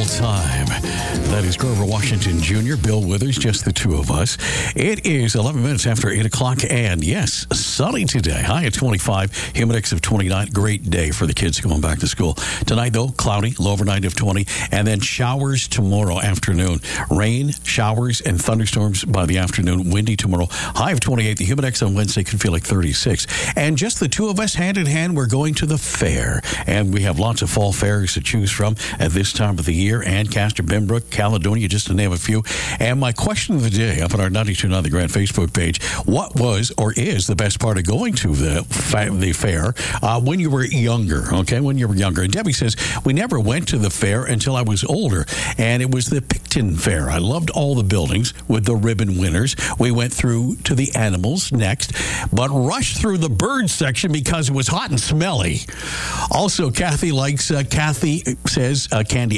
time. That is Grover Washington Jr., Bill Withers, just the two of us. It is 11 minutes after 8 o'clock, and yes, sunny today. High at 25, humidex of 29. Great day for the kids going back to school. Tonight, though, cloudy, low overnight of 20, and then showers tomorrow afternoon. Rain, showers, and thunderstorms by the afternoon. Windy tomorrow. High of 28. The humidex on Wednesday could feel like 36. And just the two of us, hand in hand, we're going to the fair. And we have lots of fall fairs to choose from at this time of the year. Ancaster, Benbrook, Caledonia, just to name a few. And my question of the day up on our 92.9 The Grand Facebook page, what was or is the best part of going to the fair when you were younger? Okay, when you were younger. And Debbie says, we never went to the fair until I was older. And it was the Picton Fair. I loved all the buildings with the ribbon winners. We went through to the animals next, but rushed through the bird section because it was hot and smelly. Also, Kathy says candy